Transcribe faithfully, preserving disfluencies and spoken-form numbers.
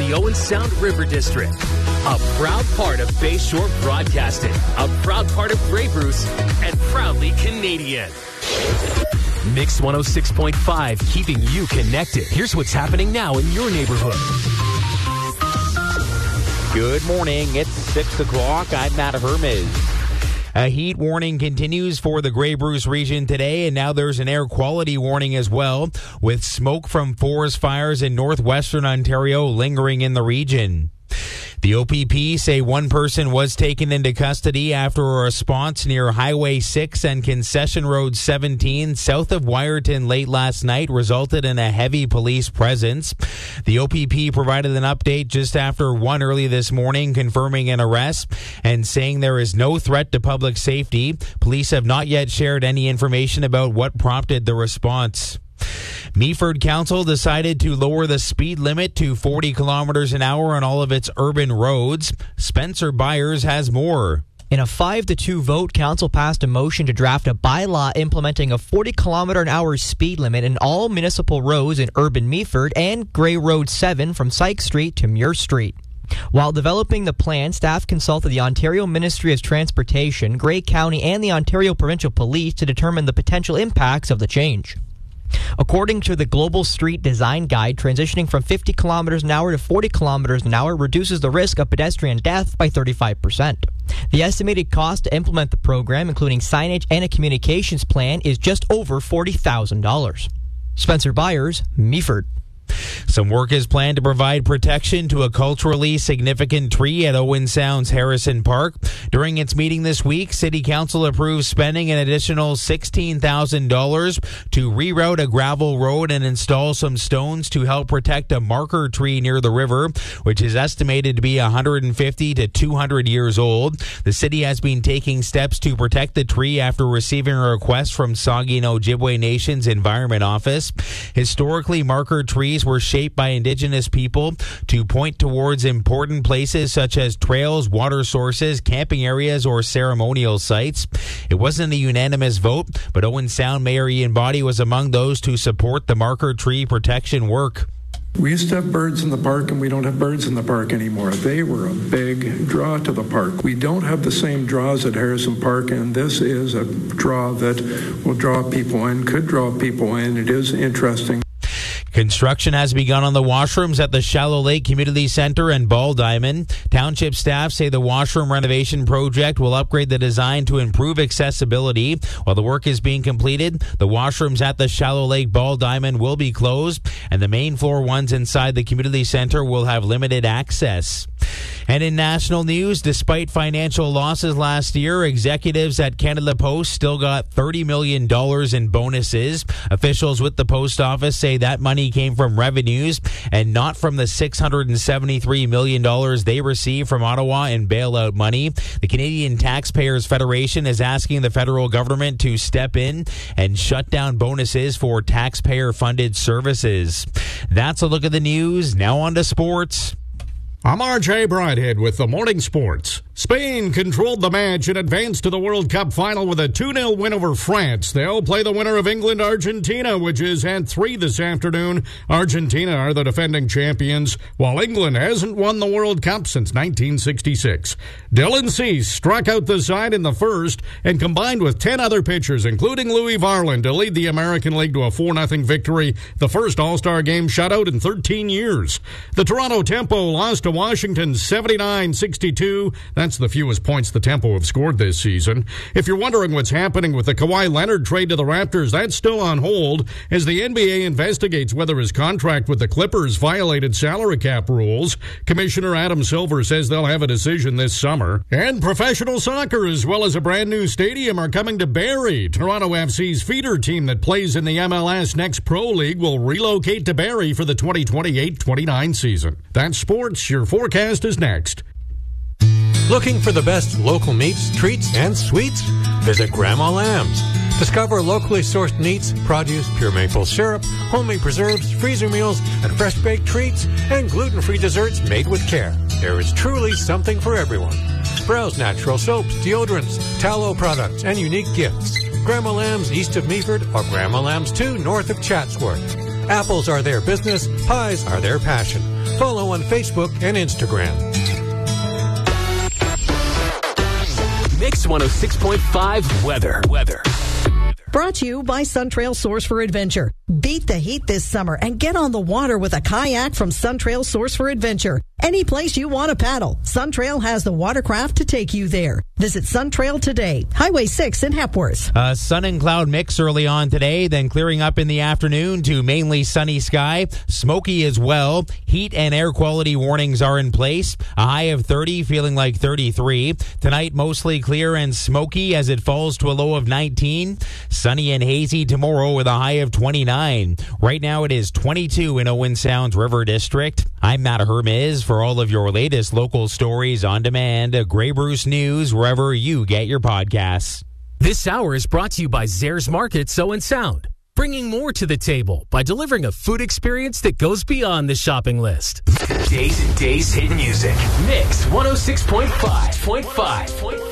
the Owen Sound River District. A proud part of Bayshore Broadcasting, a proud part of Grey Bruce, and proudly Canadian. Mix one oh six point five, keeping you connected. Here's what's happening now in your neighborhood. Good morning. It's six o'clock. I'm Matt Hermes. A heat warning continues for the Grey Bruce region today, and now there's an air quality warning as well, with smoke from forest fires in northwestern Ontario lingering in the region. The O P P say one person was taken into custody after a response near Highway six and Concession Road seventeen south of Wyerton late last night resulted in a heavy police presence. The O P P provided an update just after one early this morning confirming an arrest and saying there is no threat to public safety. Police have not yet shared any information about what prompted the response. Meaford Council decided to lower the speed limit to forty kilometers an hour on all of its urban roads. Spencer Byers has more. In a five to two vote, Council passed a motion to draft a bylaw implementing a forty kilometer an hour speed limit in all municipal roads in urban Meaford and Grey Road seven from Syke Street to Muir Street. While developing the plan, staff consulted the Ontario Ministry of Transportation, Grey County, and the Ontario Provincial Police to determine the potential impacts of the change. According to the Global Street Design Guide, transitioning from fifty kilometers an hour to forty kilometers an hour reduces the risk of pedestrian death by thirty-five percent. The estimated cost to implement the program, including signage and a communications plan, is just over forty thousand dollars. Spencer Byers, Meaford. Some work is planned to provide protection to a culturally significant tree at Owen Sound's Harrison Park. During its meeting this week, City Council approved spending an additional sixteen thousand dollars to reroute a gravel road and install some stones to help protect a marker tree near the river, which is estimated to be one hundred fifty to two hundred years old. The city has been taking steps to protect the tree after receiving a request from Saugeen Ojibwe Nation's Environment Office. Historically, marker trees were shaped by Indigenous people to point towards important places such as trails, water sources, camping areas, or ceremonial sites. It wasn't a unanimous vote, but Owen Sound Mayor Ian Boddy was among those to support the marker tree protection work. We used to have birds in the park, and we don't have birds in the park anymore. They were a big draw to the park. We don't have the same draws at Harrison Park, and this is a draw that will draw people in, could draw people in. It is interesting. Construction has begun on the washrooms at the Shallow Lake Community Center and Ball Diamond. Township staff say the washroom renovation project will upgrade the design to improve accessibility. While the work is being completed, the washrooms at the Shallow Lake Ball Diamond will be closed, and the main floor ones inside the community center will have limited access. And in national news, despite financial losses last year, executives at Canada Post still got thirty million dollars in bonuses. Officials with the post office say that money came from revenues and not from the six hundred seventy-three million dollars they received from Ottawa in bailout money. The Canadian Taxpayers Federation is asking the federal government to step in and shut down bonuses for taxpayer-funded services. That's a look at the news. Now on to sports. I'm R J Bridehead with the Morning Sports. Spain controlled the match and advanced to the World Cup final with a two nil win over France. They'll play the winner of England-Argentina, which is at three this afternoon. Argentina are the defending champions, while England hasn't won the World Cup since nineteen sixty-six. Dylan Cease struck out the side in the first and combined with ten other pitchers, including Louis Varland, to lead the American League to a four nothing victory, the first All-Star game shutout in thirteen years. The Toronto Tempo lost to Washington seventy-nine sixty-two. That's the fewest points the Tempo have scored this season. If you're wondering what's happening with the Kawhi Leonard trade to the Raptors, that's still on hold as the N B A investigates whether his contract with the Clippers violated salary cap rules. Commissioner Adam Silver says they'll have a decision this summer. And professional soccer, as well as a brand new stadium, are coming to Barrie. Toronto F C's feeder team that plays in the M L S Next Pro League will relocate to Barrie for the twenty twenty-eight twenty-nine season. That's sports. Your forecast is next. Looking for the best local meats, treats, and sweets? Visit Grandma Lamb's. Discover locally sourced meats, produce, pure maple syrup, homemade preserves, freezer meals, and fresh-baked treats, and gluten-free desserts made with care. There is truly something for everyone. Browse natural soaps, deodorants, tallow products, and unique gifts. Grandma Lamb's east of Meaford or Grandma Lamb's two north of Chatsworth. Apples are their business, pies are their passion. Follow on Facebook and Instagram. Mix one oh six point five weather. Weather. Brought to you by Suntrail Source for Adventure. Beat the heat this summer and get on the water with a kayak from Suntrail Source for Adventure. Any place you want to paddle, Suntrail has the watercraft to take you there. Visit Suntrail today. Highway six in Hepworth. Uh, sun and cloud mix early on today, then clearing up in the afternoon to mainly sunny sky. Smoky as well. Heat and air quality warnings are in place. A high of thirty, feeling like thirty-three. Tonight, mostly clear and smoky as it falls to a low of nineteen. Sunny and hazy tomorrow with a high of twenty-nine. Right now, it is twenty-two in Owen Sound's River District. I'm Matt Hermes for all of your latest local stories on demand. Grey Bruce News, wherever you get your podcasts. This hour is brought to you by Zares Market Owen Sound, bringing more to the table by delivering a food experience that goes beyond the shopping list. Days and Days hit music. Mix one oh six point five.